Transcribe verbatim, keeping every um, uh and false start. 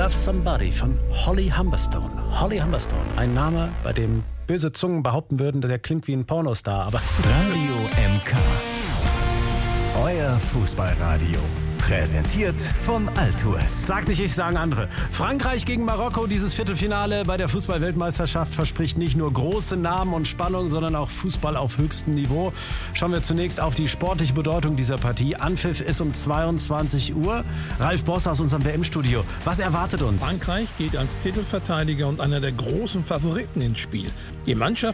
Love Somebody von Holly Humberstone. Holly Humberstone, ein Name, bei dem böse Zungen behaupten würden, der klingt wie ein Pornostar, aber... Radio M K. Euer Fußballradio. Präsentiert von Altours. Sag nicht ich, sagen andere. Frankreich gegen Marokko, dieses Viertelfinale bei der Fußball-Weltmeisterschaft verspricht nicht nur große Namen und Spannung, sondern auch Fußball auf höchstem Niveau. Schauen wir zunächst auf die sportliche Bedeutung dieser Partie. Anpfiff ist um zweiundzwanzig Uhr. Ralf Boss aus unserem W M-Studio. Was erwartet uns? Frankreich geht als Titelverteidiger und einer der großen Favoriten ins Spiel. Die Mannschaft